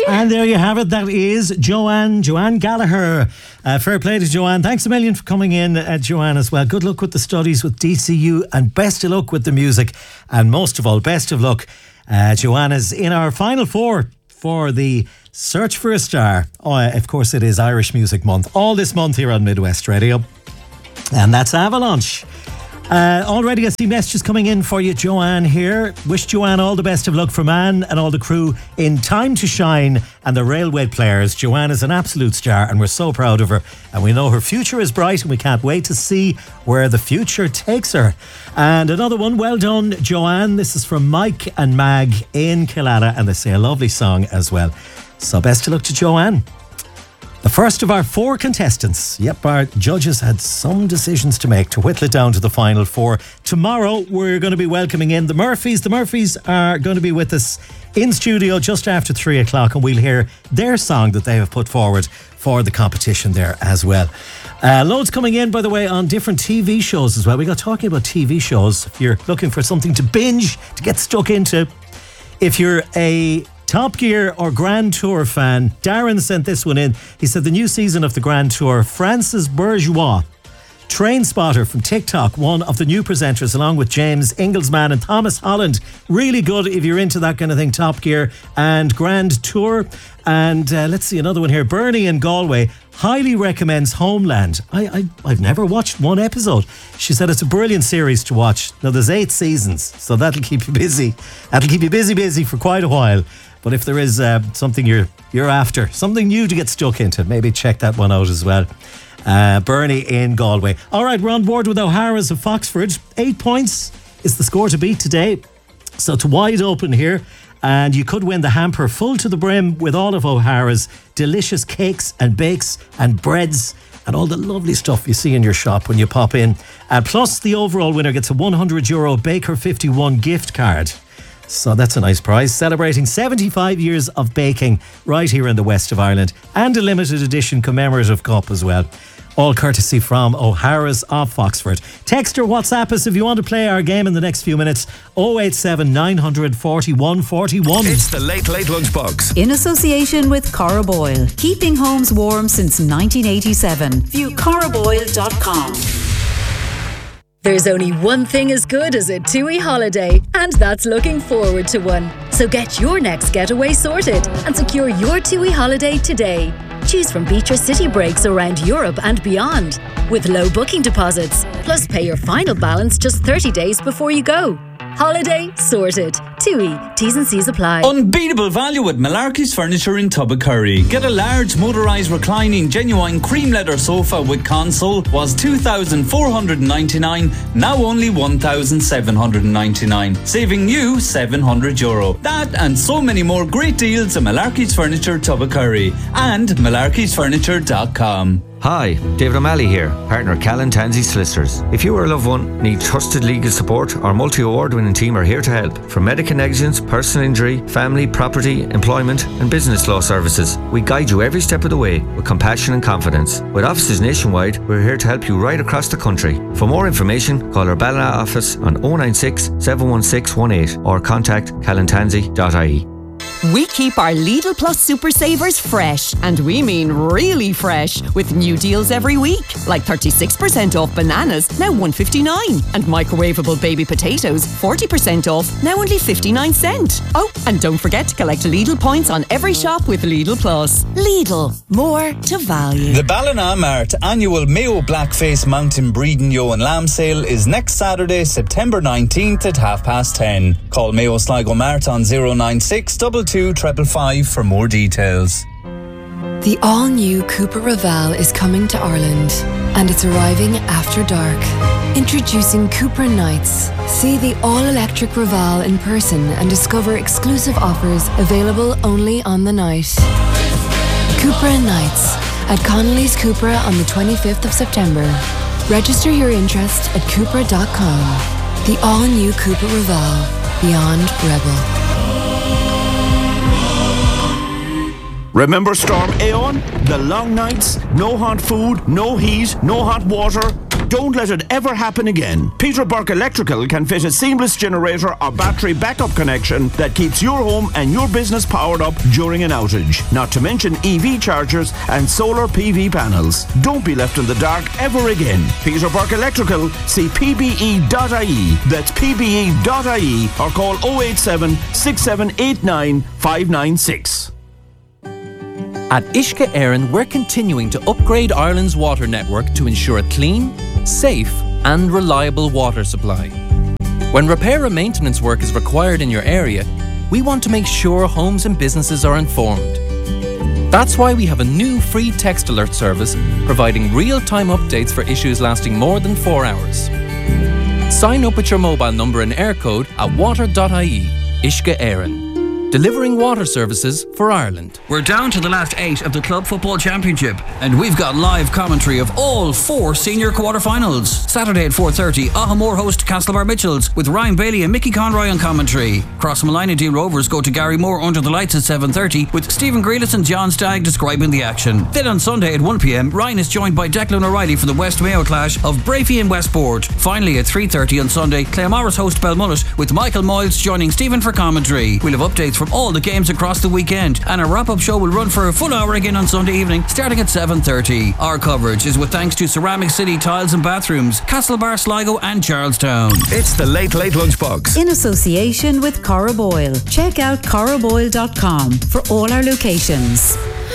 And there you have it. That is Joanne Gallagher. Fair play to Joanne. Thanks a million for coming in, Joanne, as well. Good luck with the studies with DCU and best of luck with the music. And most of all, best of luck. Joanne is in our final four for the Search for a Star. Of course, it is Irish Music Month. All this month here on Midwest Radio. And that's Avalanche. Already I see messages coming in for you, Joanne here. Wish Joanne all the best of luck from Anne and all the crew in Time to Shine and the Railway Players. Joanne is an absolute star and we're so proud of her. And we know her future is bright and we can't wait to see where the future takes her. And another one, well done, Joanne. This is from Mike and Mag in Killala and they say a lovely song as well. So best of luck to Joanne. The first of our four contestants. Yep, our judges had some decisions to make to whittle it down to the final four. Tomorrow, we're going to be welcoming in the Murphys. The Murphys are going to be with us in studio just after 3 o'clock and we'll hear their song that they have put forward for the competition there as well. Loads coming in, by the way, on different TV shows as well. We got talking about TV shows. If you're looking for something to binge, to get stuck into, if you're a Top Gear or Grand Tour fan, Darren sent this one in. He said the new season of the Grand Tour, Francis Bourgeois, Train Spotter from TikTok, one of the new presenters, along with James Inglesman and Thomas Holland. Really good if you're into that kind of thing, Top Gear and Grand Tour. And let's see another one here. Bernie in Galway highly recommends Homeland. I've never watched one episode. She said it's a brilliant series to watch. Now there's 8 seasons, so that'll keep you busy. That'll keep you busy for quite a while. But if there is something you're after, something new to get stuck into, maybe check that one out as well. Bernie in Galway. All right, we're on board with O'Hara's of Foxford. 8 points is the score to beat today. So it's wide open here. And you could win the hamper full to the brim with all of O'Hara's delicious cakes and bakes and breads and all the lovely stuff you see in your shop when you pop in. Plus, the overall winner gets a €100 Baker 51 gift card. So that's a nice prize. Celebrating 75 years of baking right here in the west of Ireland. And a limited edition commemorative cup as well. All courtesy from O'Hara's of Foxford. Text or WhatsApp us if you want to play our game in the next few minutes. 087 900 41 41. It's the Late Late Lunchbox. In association with Cora Boyle. Keeping homes warm since 1987. View coraboyle.com. There's only one thing as good as a TUI holiday, and that's looking forward to one. So get your next getaway sorted and secure your TUI holiday today. Choose from Beatrice city breaks around Europe and beyond, with low booking deposits, plus pay your final balance just 30 days before you go. Holiday sorted. TUI. T's and C's apply. Unbeatable value at Malarkey's Furniture in Tubbercurry. Get a large motorised reclining genuine cream leather sofa with console was €2,499, now only €1,799, saving you €700. That and so many more great deals at Malarkey's Furniture Tubbercurry and malarkeysfurniture.com. Hi, David O'Malley here, partner Callan Tansey Solicitors. If you or a loved one need trusted legal support, our multi-award-winning team are here to help. From medical negligence, personal injury, family, property, employment and business law services, we guide you every step of the way with compassion and confidence. With offices nationwide, we're here to help you right across the country. For more information, call our Ballina office on 096 716 18 or contact callantansey.ie. We keep our Lidl Plus Super Savers fresh, and we mean really fresh, with new deals every week, like 36% off bananas, now $1.59, and microwavable baby potatoes, 40% off, now only 59 cents. Oh, and don't forget to collect Lidl points on every shop with Lidl Plus. Lidl, more to value. The Ballina Mart annual Mayo Blackface Mountain Breeding Yo and Lamb sale is next Saturday, September 19th at 10:30. Call Mayo Sligo Mart on 096 22 555 for more details. The all-new Cupra Raval is coming to Ireland, and it's arriving after dark. Introducing Cupra Nights. See the all-electric Raval in person and discover exclusive offers available only on the night. Cupra Nights at Connolly's Cupra on the 25th of September. Register your interest at Cupra.com. The all-new Cupra Raval. Beyond Rebel. Remember Storm Aeon? The long nights, no hot food, no heat, no hot water. Don't let it ever happen again. Peter Burke Electrical can fit a seamless generator or battery backup connection that keeps your home and your business powered up during an outage. Not to mention EV chargers and solar PV panels. Don't be left in the dark ever again. Peter Burke Electrical, see pbe.ie. That's pbe.ie or call 087 6789 596. At Uisce Éireann, we're continuing to upgrade Ireland's water network to ensure a clean, safe and reliable water supply. When repair and maintenance work is required in your area, we want to make sure homes and businesses are informed. That's why we have a new free text alert service providing real-time updates for issues lasting more than 4 hours. Sign up with your mobile number and air code at water.ie. Uisce Éireann. Delivering water services for Ireland. We're down to the last 8 of the Club Football Championship, and we've got live commentary of all 4 senior quarter-finals. Saturday at 4:30, Ahamore host Castlebar Mitchells with Ryan Bailey and Mickey Conroy on commentary. Crossmalina D Rovers go to Gary Moore under the lights at 7:30 with Stephen Grealis and John Stagg describing the action. Then on Sunday at 1pm, Ryan is joined by Declan O'Reilly for the West Mayo clash of Brafey and Westport. Finally at 3:30 on Sunday, Claremorris host Belmullet with Michael Moyles joining Stephen for commentary. We'll have updates from all the games across the weekend, and our wrap-up show will run for a full hour again on Sunday evening starting at 7:30. Our coverage is with thanks to Ceramic City Tiles and Bathrooms, Castlebar, Sligo and Charlestown. It's the Late Late Lunchbox in association with Cora Boyle. Check out coraboyle.com for all our locations.